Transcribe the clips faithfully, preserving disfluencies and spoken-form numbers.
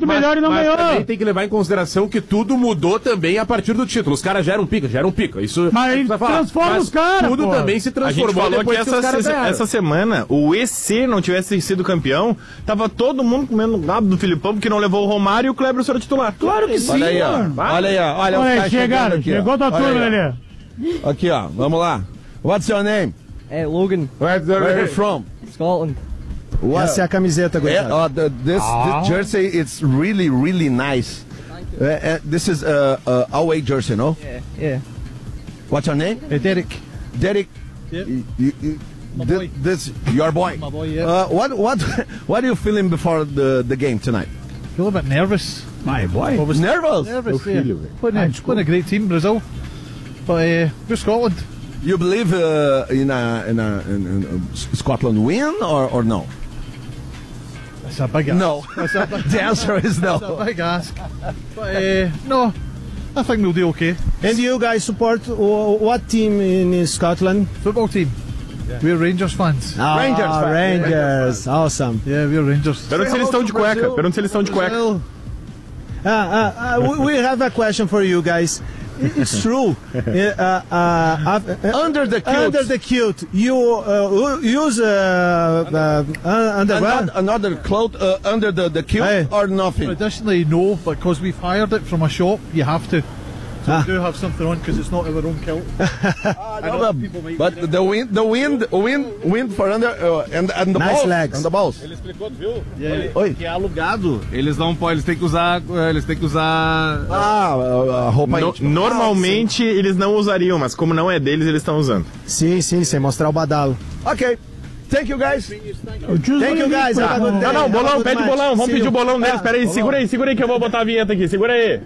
melhor e não mas ganhou. Também tem que levar em consideração que tudo mudou também a partir do título. Os caras já eram pica, já eram pica. Isso, mas transforma os caras. Tudo pô. também se transformou. A gente falou depois que, que essa, os caras essa, ganharam. essa semana o E C não tivesse sido campeão, tava todo mundo comendo o gado do Filipão porque não levou o Romário e o Kleber era titular. Claro que sim, Olha aí, ó. mano. Olha aí, ó. Olha, Olha, os caras chegaram, aqui, chegou ó. tua Olha turma, aí, ó. Lelê. Aqui, ó. Vamos lá. What's your name? É, Logan. Where are you from? Scotland. What? Essa é a camiseta, Yeah, gurizada. uh, the, this, Ah. this jersey, it's really, really nice. Uh, uh, this is a uh, uh, away jersey, no? Yeah. Yeah. What's your name? Hey, Derek. Derek. Yep. You, you, you, My thi- boy. This your boy. My boy, yeah. Uh, what what what are you feeling before the the game tonight? Feel a bit nervous. My boy. Nervous? Nervous, Meu yeah. filho, velho. Playing, Ah, a, desculpa. playing a great team, Brazil. But uh, we're Scotland. You believe uh, in a in a in, in a Scotland win or or no? That's a big ask. No. That's a big, The answer is that's a no. big ask. But uh, no, I think we'll do okay. And you guys support uh, what team in Scotland? Football team. We're Rangers fans. Ah, Rangers, fans. Rangers. Awesome. Yeah, we're Rangers. Pergunta se eles estão de cueca. Pergunta se eles estão de cueca. Brazil. Uh, uh, uh, we- we have a question for you guys. It's true. Uh, uh, uh, uh, Under the kilt. Under the kilt, you uh, use uh, uh, underwear. Another, another cloth uh, under the the kilt Hey. or nothing? Traditionally, no, but because we've hired it from a shop, you have to. So Ah. we do have something on because it's not our own kilt. I know But, people might but do that. the wind, the wind, wind, wind for under uh, and and the Nice balls, legs. and the balls. Ele explicou, viu? Yeah. Oi. Que é alugado. Eles não podem, eles têm que usar, eles têm que usar. Ah, a roupa No- íntima. normalmente eles não usariam, mas como não é deles, eles estão usando. Sim, sim, sem mostrar o badalo. Ok. Thank you guys. Thank you guys. Have a good day. Não, não, Have a bolão, good pede match. bolão, vamos See pedir you. o bolão deles. Ah, Pera aí, bolão. segura aí, segura aí que eu vou botar a vinheta aqui, segura aí.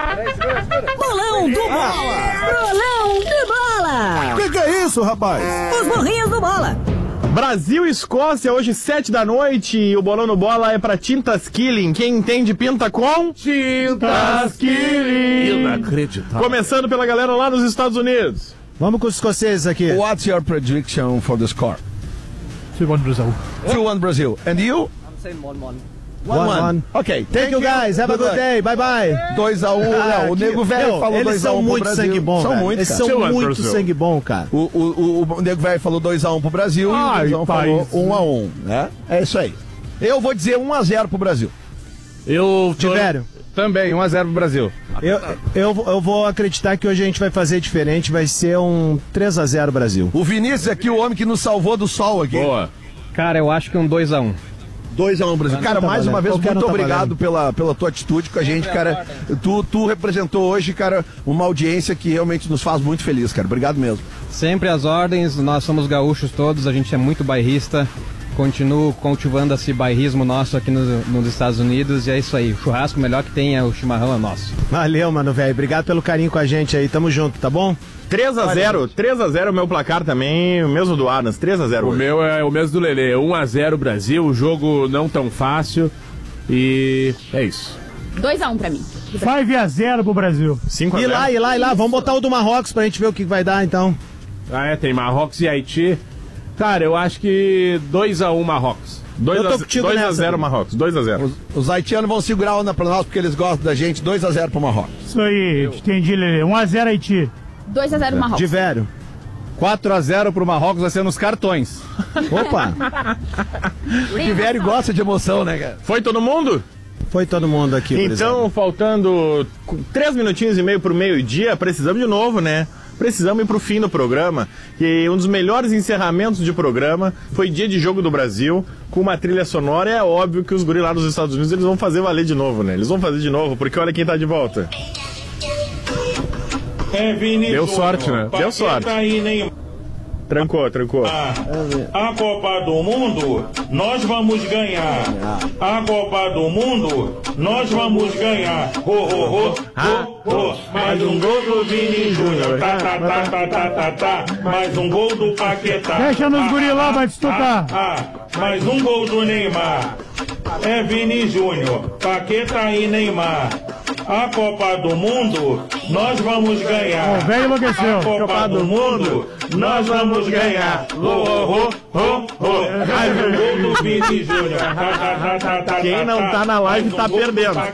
Bolão do Bola! Bolão do Bola! O que, que é isso, rapaz? Os burrinhos do Bola! Brasil e Escócia, hoje sete da noite, e o bolão no bola é pra Tintas Killing. Quem entende pinta com? Tintas Killing. Inacreditável. Começando pela galera lá nos Estados Unidos. Vamos com os escoceses aqui. What's your prediction for the score? two one Brazil. two one Brazil. And you? I'm saying one one. one one. Ok. Thank you guys. Have a good day. Bye bye. dois a um. Não, o Nego Velho Meu, falou eles dois a um são pro muito Brasil. sangue bom, São velho. muito, Eles cara. são Two one muito Brazil. sangue bom, cara. O, o, o Nego Velho falou dois a um pro Brasil Ai, e o Luizão pai. falou um a um, né? É isso aí. Eu vou dizer um a zero pro Brasil. Eu tô... Tiveram. Também, um a zero pro Brasil. Eu, eu, eu vou acreditar que hoje a gente vai fazer diferente. Vai ser um três a zero Brasil. O Vinícius aqui, o homem que nos salvou do sol aqui. Boa. Cara, eu acho que um dois a um. dois a um Brasil. Cara, tá mais valendo. uma vez, Qualquer muito não tá obrigado valendo. pela, pela tua atitude com a gente, cara. Tu, tu representou hoje, cara, uma audiência que realmente nos faz muito feliz, cara. Obrigado mesmo. Sempre às ordens, nós somos gaúchos todos, a gente é muito bairrista. Continuo cultivando esse bairrismo nosso aqui nos, nos Estados Unidos e é isso aí. O churrasco melhor que tem é o chimarrão é nosso. Valeu, mano, velho. Obrigado pelo carinho com a gente aí. Tamo junto, tá bom? três a zero, três a zero é o meu placar também, o mesmo do Adams, três a zero. O hoje. meu é o mesmo do Lelê, um a zero Brasil, o jogo não tão fácil e é isso. dois a um pra mim. cinco a zero pro Brasil. cinco a E zero. lá, e lá, e lá. Vamos botar o do Marrocos pra gente ver o que vai dar, então. Ah, é, tem Marrocos e Haiti. Cara, eu acho que dois a um Marrocos. dois Eu tô a contigo nessa, zero cara. Marrocos, dois a zero. Os, os haitianos vão segurar a onda pra nós porque eles gostam da gente. dois a zero pro Marrocos. Isso aí, entendi, Lelê. um a zero Haiti. dois a zero Marrocos. De velho. quatro a zero pro Marrocos vai ser nos cartões. Opa, O Tiverio gosta de emoção, né, cara? Foi todo mundo? foi todo mundo aqui, por exemplo. Então, faltando cu- três minutinhos e meio pro meio-dia, precisamos de novo, né? Precisamos ir pro fim do programa, que um dos melhores encerramentos de programa foi dia de jogo do Brasil, com uma trilha sonora. É óbvio que os guris lá dos Estados Unidos eles vão fazer valer de novo, né? Eles vão fazer de novo, porque olha quem tá de volta. É, Vini Deu Júnior, sorte, né? Deu Paqueta sorte. e Neymar. Trancou, trancou. A Copa do Mundo, nós vamos ganhar. A Copa do Mundo, nós vamos ganhar. Ho, ho, ho, ho, ho. Mais um gol do Vini Júnior. Tá, tá, tá, tá, tá, tá, tá. Mais um gol do Paquetá. Deixa nos guri lá, vai disputar. Ah, ah, mais um gol do Neymar. É Vini Júnior, Paqueta e Neymar. A Copa do Mundo, nós vamos ganhar. O velho enlouqueceu. A Copa do Mundo, nós vamos ganhar. Ho, ho, ho, ho, ho. Mais um gol do Vini Júnior. Tá, tá, tá, tá, tá, Quem não tá na live Mais um tá gol do perdendo.